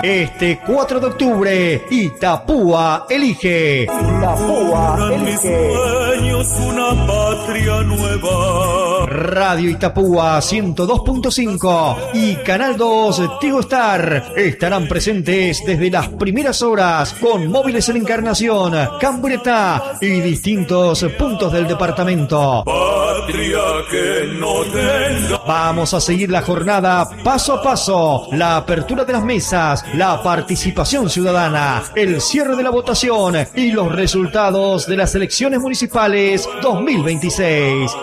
Este 4 de octubre, Itapúa elige. Itapúa elige. Una patria nueva. Radio Itapúa 102.5 y Canal 2 Tigo Star estarán presentes desde las primeras horas con móviles en Encarnación, Camburetá y distintos puntos del departamento. Patria que no tenga. Vamos a seguir la jornada paso a paso, la apertura de las mesas, la participación ciudadana, el cierre de la votación y los resultados de las elecciones municipales 2026.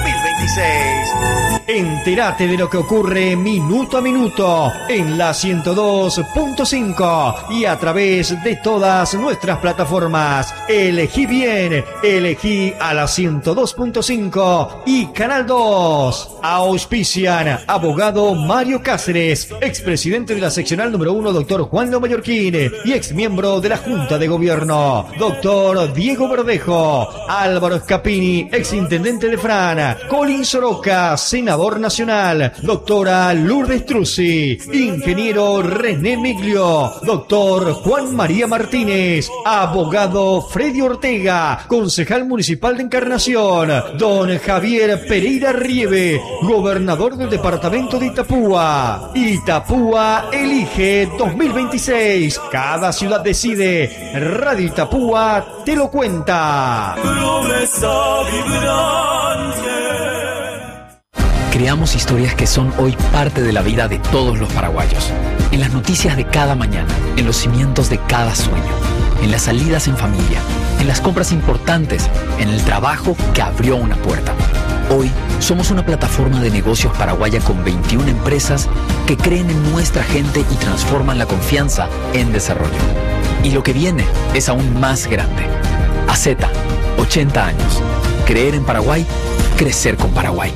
Entérate de lo que ocurre minuto a minuto en la 102.5 y a través de todas nuestras plataformas. Elegí bien, elegí a la 102.5 y Canal 2. Auspician abogado Mario Cáceres, expresidente de la seccional número 1, doctor Juan Lo Mallorquín, y exmiembro de la Junta de Gobierno, doctor Diego Verdejo, Álvaro Scapini, exintendente de Fran, Colin Soroca, senador nacional, doctora Lourdes Truzzi, ingeniero René Miglio, doctor Juan María Martínez, abogado Freddy Ortega, concejal municipal de Encarnación, don Javier Pereira Rieve, gobernador del departamento de Itapúa. Itapúa elige 2026. Cada ciudad decide. Radio Itapúa te lo cuenta. Promesa vibrante. Creamos historias que son hoy parte de la vida de todos los paraguayos. En las noticias de cada mañana, en los cimientos de cada sueño, en las salidas en familia, en las compras importantes, en el trabajo que abrió una puerta. Hoy somos una plataforma de negocios paraguaya con 21 empresas que creen en nuestra gente y transforman la confianza en desarrollo. Y lo que viene es aún más grande. AZ, 80 años. Creer en Paraguay, crecer con Paraguay.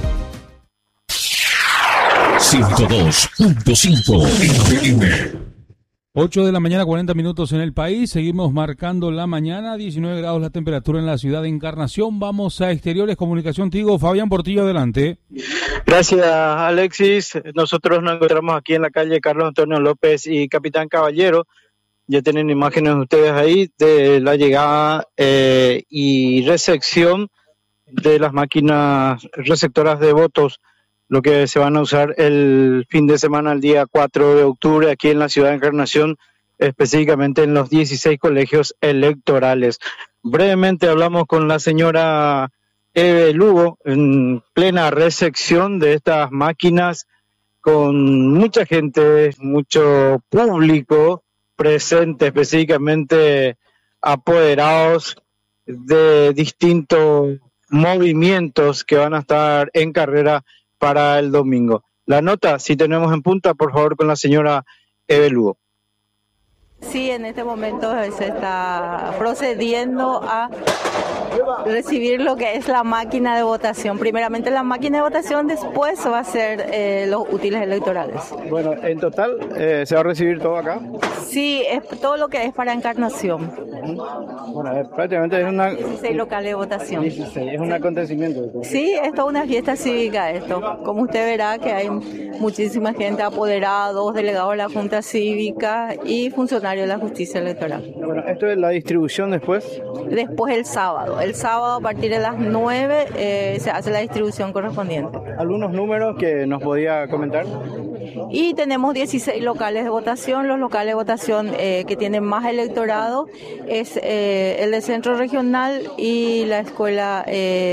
102.5 FM. 8 de la mañana, 40 minutos en el país. Seguimos marcando la mañana, 19 grados la temperatura en la ciudad de Encarnación. Vamos a Exteriores Comunicación Tigo. Fabián Portillo, adelante. Gracias, Alexis. Nosotros nos encontramos aquí en la calle Carlos Antonio López y Capitán Caballero. Ya tienen imágenes ustedes ahí de la llegada y recepción de las máquinas receptoras de votos, lo que se van a usar el fin de semana, el día 4 de octubre, aquí en la ciudad de Encarnación, específicamente en los 16 colegios electorales. Brevemente hablamos con la señora Eve Lugo, en plena recepción de estas máquinas, con mucha gente, mucho público presente, específicamente apoderados de distintos movimientos que van a estar en carrera para el domingo. La nota, si tenemos en punta, por favor, con la señora Eve Lugo. Sí, en este momento se está procediendo a recibir lo que es la máquina de votación. Primeramente la máquina de votación, después va a ser los útiles electorales. Bueno, en total, ¿se va a recibir todo acá? Sí, es todo lo que es para Encarnación. Bueno, prácticamente es una... 16 locales de votación. 16, es un acontecimiento. Sí, es toda una fiesta cívica esto. Como usted verá que hay muchísima gente, apoderados, delegados de la Junta Cívica y funcionarios de la Justicia Electoral. Bueno, ¿esto es la distribución después? Después el sábado. El sábado a partir de las 9 se hace la distribución correspondiente. ¿Algunos números que nos podía comentar? Y tenemos 16 locales de votación. Los locales de votación que tienen más electorado es el del Centro Regional y la Escuela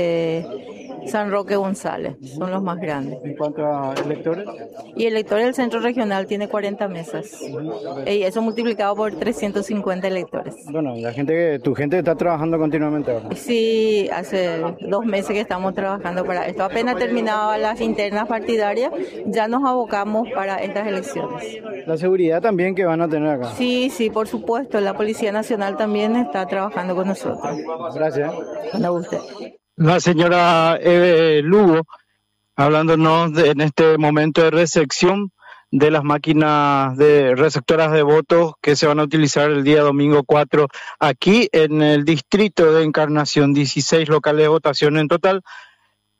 San Roque González. Son los más grandes. ¿En cuanto a electores? Y electores del Centro Regional tiene 40 mesas. Y eso multiplicado por 350 electores. Bueno, tu gente está trabajando continuamente ahora. Sí, hace 2 meses que estamos trabajando para esto. Apenas terminaba las internas partidarias, ya nos abocamos para estas elecciones. La seguridad también que van a tener acá. Sí, por supuesto. La Policía Nacional también está trabajando con nosotros. Gracias. A usted. La señora Eve Lugo, hablándonos en este momento de recepción de las máquinas de receptoras de votos que se van a utilizar el día domingo 4 aquí en el distrito de Encarnación, 16 locales de votación en total.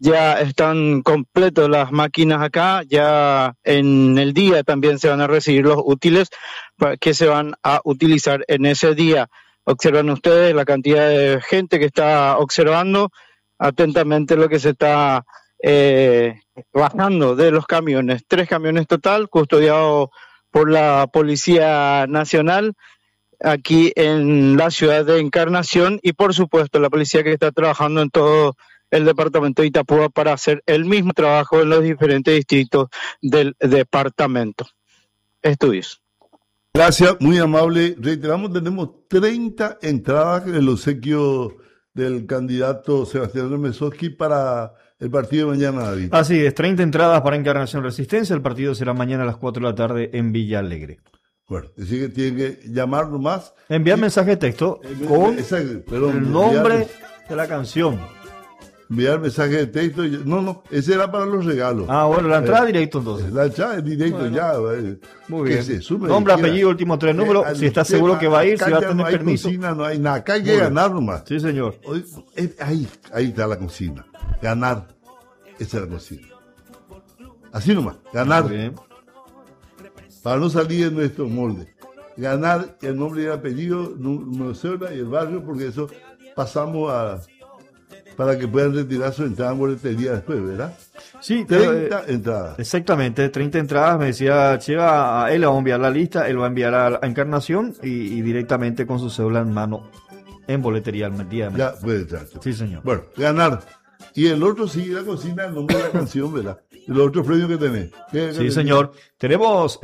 ya están completos las máquinas acá, ya en el día también se van a recibir los útiles que se van a utilizar en ese día. Observan ustedes la cantidad de gente que está observando atentamente lo que se está bajando de los camiones. 3 camiones total, custodiados por la Policía Nacional aquí en la ciudad de Encarnación, y por supuesto la policía que está trabajando en todo el departamento de Itapúa para hacer el mismo trabajo en los diferentes distritos del departamento. Estudios. Gracias, muy amable. Reiteramos, tenemos 30 entradas en el obsequio del candidato Sebastián Remesoski para el partido de mañana, David. Así es, 30 entradas para Encarnación Resistencia. El partido será mañana a las 4 de la tarde en Villa Alegre. Bueno, decir que tienen que llamar nomás. Enviar mensaje de texto con el nombre de la canción. Enviar mensaje de texto. No, ese era para los regalos. Ah, bueno, la entrada directo entonces. La entrada es directo, bueno, ya. Muy bien. Nombre, apellido, últimos 3 números. Si está seguro que va a ir, si va a tener permiso. Cocina, no hay nada. Acá hay que ganar nomás. Sí, señor. Ahí está la cocina. Ganar. Esa es la cocina. Así nomás. Ganar. Muy bien. Para no salir de nuestro molde. Ganar el nombre y el apellido, número cédula y el barrio, porque eso pasamos para que puedan retirar su entrada en boletería después, ¿verdad? Sí, 30 entradas. Exactamente, 30 entradas. Me decía Cheva, a él le va a enviar la lista, él va a enviar a Encarnación y directamente con su cédula en mano en boletería al día de mañana. Ya puede entrar. Sí, señor. Bueno, ganar. Y el otro sigue la cocina, el nombre de la canción, ¿verdad? El otro premio que tenés. Sí, señor. Tenemos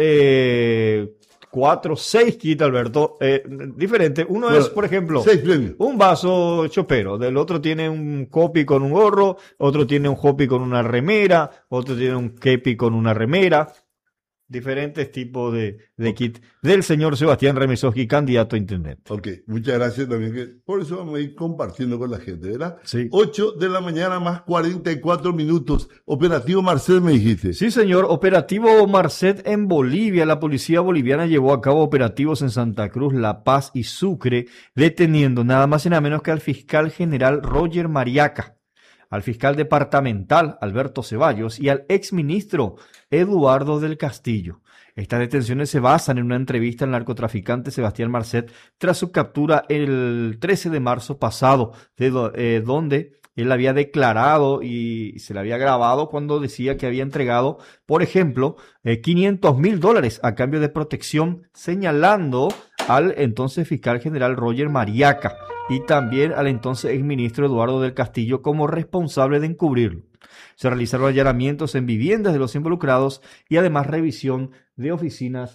4, 6 kits, Alberto, diferentes. Uno es, por ejemplo, 6 premios. Un vaso chopero. Del otro tiene un copi con un gorro, otro tiene un hopi con una remera, otro tiene un kepi con una remera. Diferentes tipos de kit del señor Sebastián Remesoski, candidato a intendente. Ok, muchas gracias también. Por eso vamos a ir compartiendo con la gente, ¿verdad? Sí. 8 de la mañana más 44 minutos. Operativo Marcet, me dijiste. Sí, señor. Operativo Marcet en Bolivia. La policía boliviana llevó a cabo operativos en Santa Cruz, La Paz y Sucre, deteniendo nada más y nada menos que al fiscal general Roger Mariaca, al fiscal departamental Alberto Ceballos y al exministro Eduardo del Castillo. Estas detenciones se basan en una entrevista al narcotraficante Sebastián Marcet tras su captura el 13 de marzo pasado, donde él había declarado y se le había grabado cuando decía que había entregado, por ejemplo, $500,000 a cambio de protección, señalando al entonces fiscal general Roger Mariaca y también al entonces exministro Eduardo del Castillo como responsable de encubrirlo. Se realizaron allanamientos en viviendas de los involucrados y además revisión de oficinas